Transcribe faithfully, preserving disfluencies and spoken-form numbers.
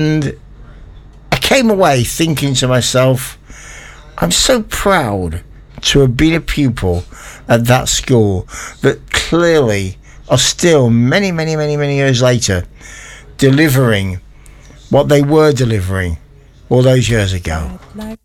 And I came away thinking to myself, I'm so proud to have been a pupil at that school that clearly are still many, many, many, many years later delivering what they were delivering all those years ago.